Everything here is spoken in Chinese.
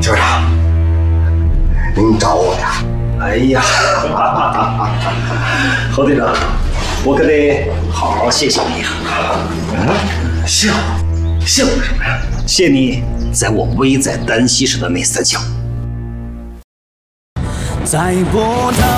校长，您找我呀？ 哎呀，侯队长，我可得好好谢谢你呀！ 谢我什么呀？ 谢你在我危在旦夕时的那3枪。 在波涛